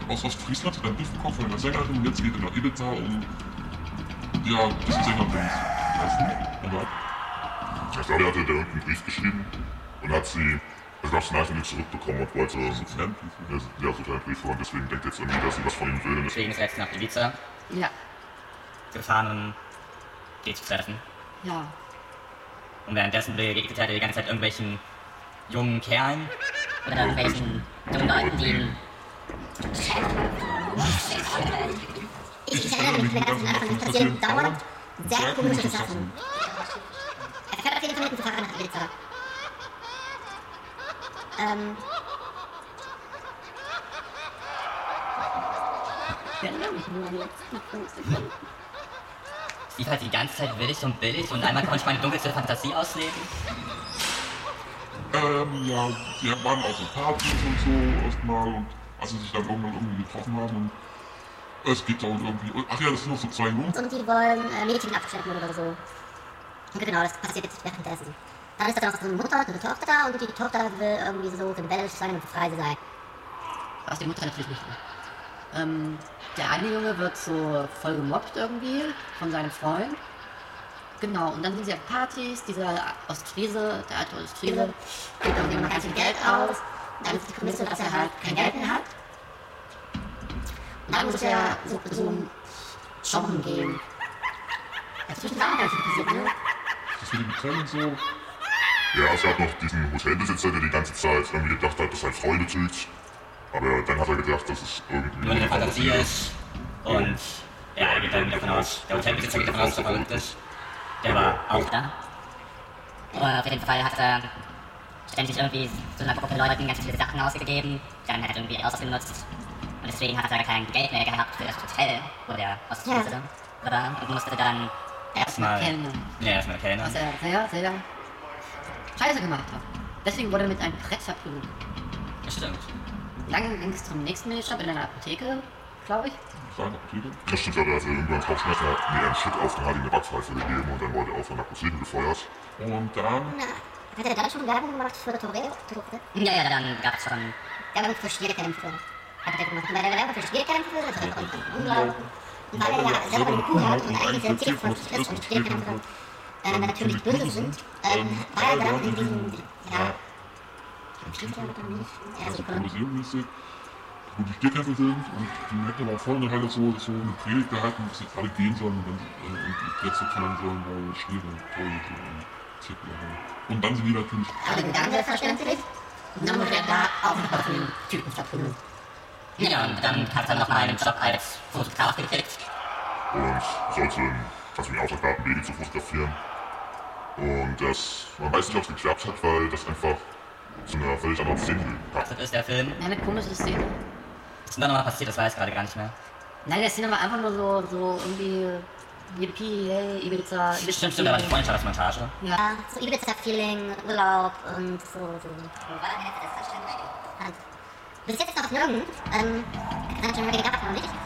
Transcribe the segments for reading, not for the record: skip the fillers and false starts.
aus Ostfriesland, hat einen Brief bekommen von einer Sängerin und jetzt geht er nach Ibiza und ja, diese Sängerin weißt du? Oder? Ich glaube, er hatte da irgendeinen Brief geschrieben und hat sie, also gab es Nachrichten nicht zurückbekommen und wollte so einen Brief und deswegen denkt jetzt irgendwie, dass sie was von ihm will. Deswegen ist er jetzt nach Ibiza gefahren, um die zu treffen. Ja. Und währenddessen begegnet er die ganze Zeit irgendwelchen jungen Kerlen oder irgendwelchen jungen Leuten, die ihn... Ich erinnere mich, ganz am Anfang passieren dauernd sehr komische Sachen. Er fährt auf jeden Fall mit dem Fahrrad nach Ibiza. Es lief halt die ganze Zeit willig und billig und einmal konnte ich meine dunkelste Fantasie ausleben. Ja, die waren auf so Partys und so erstmal und als sie sich dann irgendwann irgendwie getroffen haben und es geht auch irgendwie, ach ja, das sind noch so 2 Jungs. Und die wollen Mädchen abschleppen oder so. Und genau, das passiert jetzt währenddessen. Dann ist da noch so eine Mutter und eine Tochter und die Tochter will irgendwie so rebellisch sein und frei sein. Was die Mutter natürlich nicht will. Der eine Junge wird so voll gemobbt irgendwie von seinem Freund. Genau, und dann sind sie auf Partys, dieser Ostfriese, der alte Ostfriese, gibt irgendwie immer ganz viel Geld aus. Dann ist die Prämisse, dass er halt kein Geld mehr hat. Und dann muss er so shoppen gehen. Dazwischen ist auch ganz viel passiert, ne? Das mit dem Hotel und so. Ja, es gab noch diesen Hotelbesitzer, der die ganze Zeit irgendwie gedacht hat, dass er Freude tut. Aber dann hat er gedacht, dass es irgendwie Nur eine Fantasie ist. Und ja, er geht dann davon aus, der Hotelbesitzer geht davon aus, dass er verrückt ist. Der war auch da. Und auf jeden Fall hat er ständig irgendwie so einer Gruppe Leuten ganz viele Sachen ausgegeben, dann halt irgendwie ausgenutzt. Und deswegen hat er kein Geld mehr gehabt für das Hotel, wo der Ostfriese war und musste dann erstmal Kellner. Ja, erstmal Kellner. Was er sehr scheiße gemacht hat. Deswegen wurde er mit einem Brett verprügelt. Das stimmt. Dann ging es zum nächsten Minijob in einer Apotheke, glaube ich. Das stimmt, aber also irgendwann Kopfschmerzen hat mir einen Shit auf, dann hat ihm eine Backpfeife gegeben und dann wurde er auch von der Apotheke gefeuert. Und dann... Na, hat er dann schon Werbung gemacht für Torero? Ja, dann gab's schon... Werbung für Stierkämpfe. Hat er gemacht. Und bei der Werbung für Stierkämpfe, das hat er umlaufen. Und weil er ja selber eine Kuh hat und eigentlich sehr zielfreundlich ist und Stierkämpfe natürlich böse sind, war er dann in diesem, ja... Museummäßig, wo die Stierkämpfe sind und die hätten aber vorne halt so eine Predigt gehalten, dass jetzt alle gehen sollen und jetzt so knallen sollen, weil Stiere toll und Zirkel haben. Und dann sind die natürlich... Alle gegangen, selbstverständlich. Und dann wurde er da auch noch von den Typen verprügelt. Ja, und dann hat er noch mal einen Job als Fotograf gekriegt. Und sollte mir Auftrag Baby zu fotografieren. Und man weiß nicht, ob es geklappt hat, weil das einfach zu einer völlig anderen Szene gepackt. Das ist der Film. Ja, eine komische Szene. Was ist denn da nochmal passiert? Das weiß ich gerade gar nicht mehr. Nein, der Szene war einfach nur so irgendwie Yippie, hey, Ibiza. Stimmt, da war die Freundschaftsmontage. Ja, so Ibiza-Feeling, Urlaub und so. Und bis jetzt ist noch nirgend, dann schon mal gedacht, noch nicht.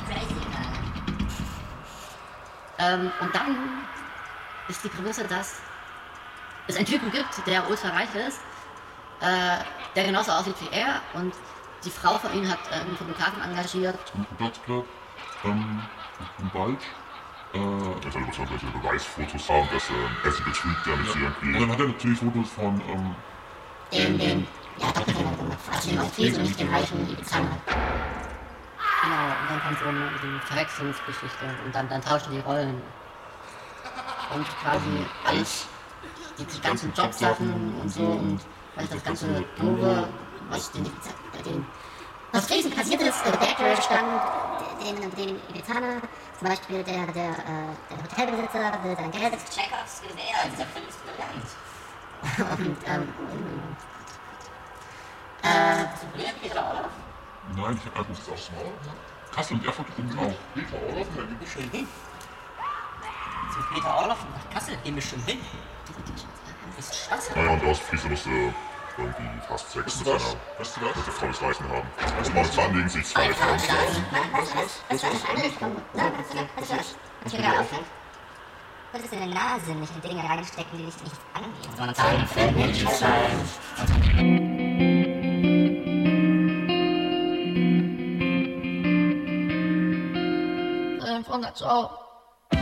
Und dann ist die Prämisse, dass es einen Typen gibt, der ultra reich ist, der genauso aussieht wie er und die Frau von ihm hat einen Fotografen engagiert. Ein Produktclub, ein Balch. Er soll irgendwelche Beweisfotos haben, dass er sie betrügt, damit sie irgendwie... Und dann hat er natürlich Fotos von... Den Doppelgänger gemacht, also den Ostfriesen und nicht den reichen Ibizaner. Genau, und dann kommt so eine Verwechslungsgeschichte und dann tauschen die Rollen. Und quasi alles, die ganzen Jobsachen und so und das ganze Doofe, was den Ostfriesen passiert ist, der stand den Ibizaner, zum Beispiel der Hotelbesitzer will sein Geld. Chekhovs Gewehr, dieser Film ist brillant. Und, Peter Orloff? Nein, ich habe einfach aufs Maul. Kassel und Erfurt übrigens auch. Peter Orloff, da gehen wir schon hin. Zu Peter Orloff nach Kassel gehen wir schon hin. Das ist Spaß. Naja, und der Ostfriese musste irgendwie fast Sex mit seiner Frau des Reichen haben. Also momentan legen sich 2 Frauen schlafen. Was ist in der Nase nicht in Dinge reinstecken, die dich nicht angehen? Momentan fällt mir nichts ein. Manga, ciao.